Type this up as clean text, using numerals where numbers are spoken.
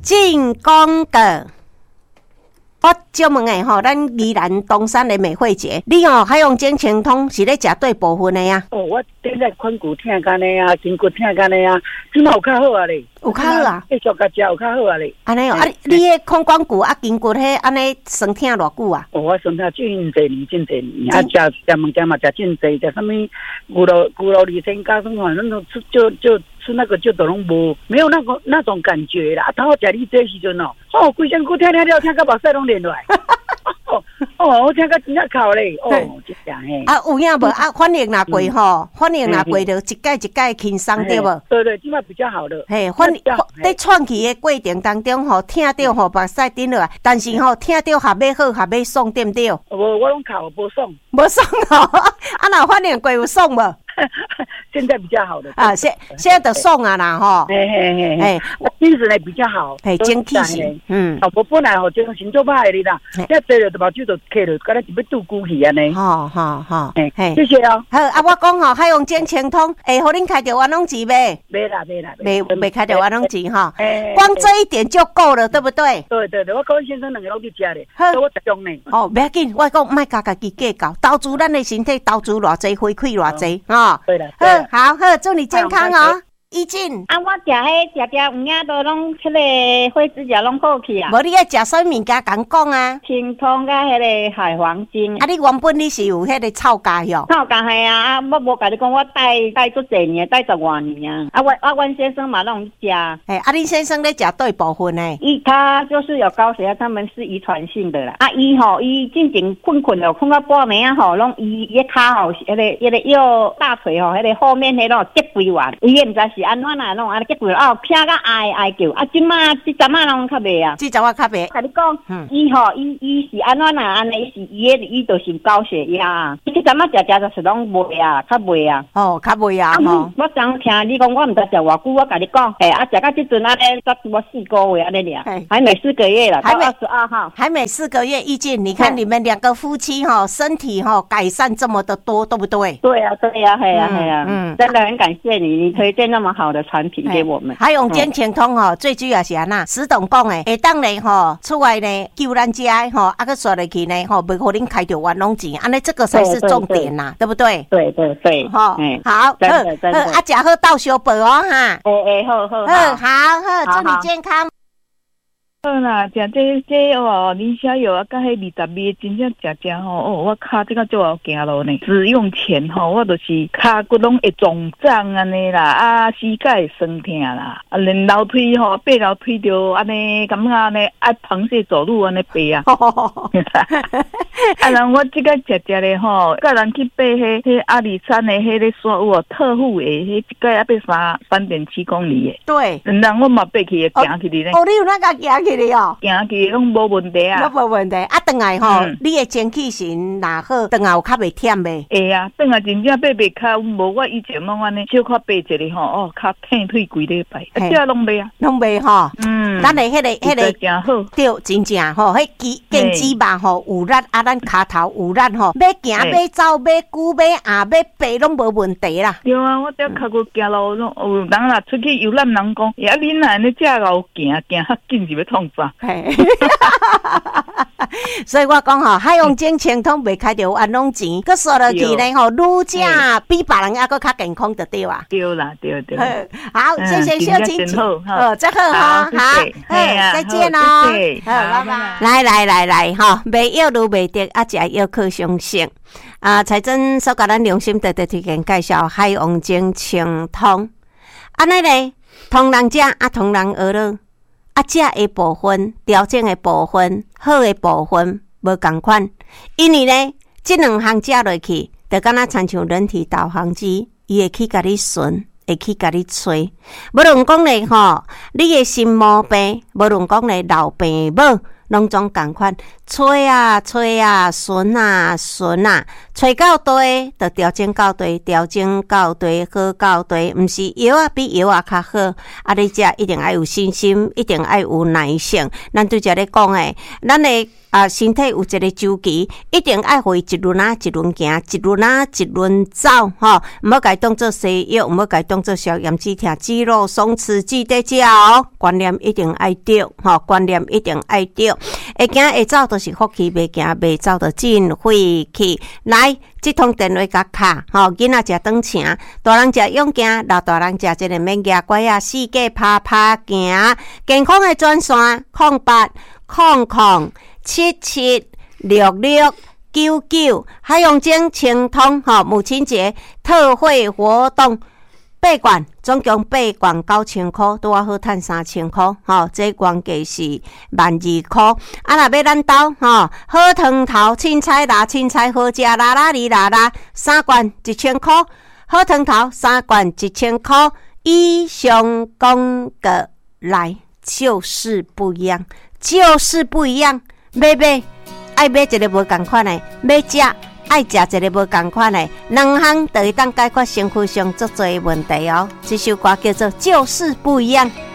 进攻的。我招问诶吼，咱宜兰东山的美惠姐，你吼海洋精清通是咧食对部分的呀？ 哦，我顶在髋骨疼干的啊，筋骨疼干的啊，今嘛有较好啊咧， 有较好啊， 继续甲食有较好啊咧。 安尼哦，啊，你迄髋关骨啊、筋骨迄安尼酸疼偌久啊？ 哦，我酸疼真侪年，真侪年，啊，食物件嘛食真侪，食啥物牛肉里参加什么，那种吃那个就都拢没有那种感觉啦。头食你这时阵哦，规身躯听到目屎拢连落来。我听到真正哭咧，真正嘿。 啊，有影无？啊，反应若过吼，反应若过就一届一届轻松对无？ 对对，今嘛比较好了。 嘿，在喘气的过程当中吼，听到吼目屎滴落来，但是吼听到下尾好下尾爽对不对？ 我拢哭无爽， 无爽哦。啊，若反应过有爽无？ 现在比较好的啊，现在的爽啊啦吼， 嘿，精神也比较好， 嘿，精气神， 我本来精神做歹的啦，现在坐了就目睭就开了，敢若是要拄骨去安尼。 好， 嘿，谢谢哦。 好啊，我讲吼，海洋精清通，会互恁开着冤枉钱呗？ 没啦， 没开着冤枉钱哈。光这一点就够了，对不对？ 对，我跟先生两个拢去食咧，我集中呢。 哦，不要紧，我讲莫家己计较，投资咱的身体，投资偌济，回馈偌济，哈。 对了， 好，祝你健康哦。怡静， 啊，我食有影都拢迄个灰指甲拢好去啊。 无你爱食啥物件讲讲啊？ 清通甲迄个海黄金。 啊，你原本你是有迄个草家哟？ 草家系啊，我无甲你讲，我带足侪年，带10多年啊。啊，阮先生嘛拢食。啊， 你先生咧食对部分呢？ 他就是有高血压，他们是遗传性的啦。啊，伊进前困了，困到半暝啊吼，拢伊骹吼，迄个右大腿吼，迄个后面迄种结规完，伊也毋知是安怎啦，拢安尼结规哦，疼甲哀叫。啊，即阵啊拢较袂啊。 即阵啊较袂。 甲你讲，伊是安怎啦？安尼是伊就是高血压啊。伊即阵啊食就是拢袂啊，较袂啊。 哦，较袂啊吼。 我常听你讲，我毋知食偌久，我甲你讲，啊食到即阵安尼，才我4个月安尼尔，还没4个月了，还没22号， 还没4个月。意见，你看你们2个夫妻哈，身体哈改善这么的多，对不对？ 对呀，嘿呀，真的很感谢你推荐那么好的产品给我们。 海洋精清通吼，最主要是安那，石董讲诶，会当咧吼，出来呢救咱家吼，啊个刷落去呢吼，袂互恁开着冤枉钱，安尼这个才是重点呐，对不对？ 对， 好，真的，啊食好到小宝哦哈，好，祝你健康。 好啦，食这哦，李小友啊，甲迄20味真正食吼，我骹这个就要行路呢。使用前吼，我就是骹骨拢会肿胀安尼啦，啊膝盖会酸痛啦，啊连楼梯吼，爬楼梯就安尼，感觉安尼爱螃蟹走路安尼爬啊。啊，人我即个食咧吼，甲人去爬迄阿里山的迄个山有哦，特富的迄一个要爬3.7公里的。 对， 人我嘛爬去行去哩咧。 你有那个行去哩哦？ 行去拢无问题啊。 无问题。啊，转来吼，你的精气神若好，转来有较袂忝袂？ 会啊，转来真正爬袂较，无我以前拢安尼小可爬一下吼，骹疼腿规礼拜，这拢袂啊， 拢袂吼。咱的迄个真好， 对，真正吼，迄腱肌肉吼有力，啊，咱骹头有力吼，要行要走要久要下要爬拢无问题啦。 对啊，我这骹骨行路拢有人啦出去游览，人讲，呀，恁安尼这有行较紧是要创啥？ 所以我讲吼，海洋精清通袂开着冤枉钱，佮刷落去呢吼，愈食比别人还佮较健康就对啊。 对啦，对。 好，谢谢秀琴姐，再好哈，好，再见哦，拜拜。来哈，卖药如卖得，啊，食药可相信。财政所甲咱良心特推荐介绍海洋精清通，安尼咧，同人食啊，同人学咯。啊，食的部分、调整的部分、好的部分无同款，因为呢，这2项食落去，就敢若亲像人体导航机，伊会去甲你顺，会去甲你吹。无论讲咧吼，你的心毛病，无论讲咧老病某，拢总同款，吹啊，顺啊，吹到对，就调整到对，调整到对，好到对，毋是药啊比药啊较好。你食一定要有信心，一定要有耐性。咱对遮咧讲诶，咱的身体有一个周期，一定爱互伊一轮啊一轮行，一轮啊一轮走吼，毋好甲伊当做西药，毋好甲伊当做消炎止痛、肌肉松弛剂在食哦。观念一定爱对吼，观念一定爱对。会行会走都是福气，袂行袂走就真晦气。来，这通电话甲卡吼，囡仔食顿请，大人食勇行，老大人食这个免牙乖啊，四界拍拍行，健康的专线0800776699，海洋精清通吼，母亲节特惠活动。8罐总共8罐9000块，拄啊好赚3000块吼，这原价是12000块。啊，若要咱兜吼，好汤头凊彩啦，凊彩好食啦啦哩啦啦，3罐1000块，好汤头3罐1000块。以上讲的来就是不一样，就是不一样。买爱买一个无同款的，买食。爱食一个无同款的，两项就会当解决身躯上足多问题哦。这首歌叫做《就是不一样》。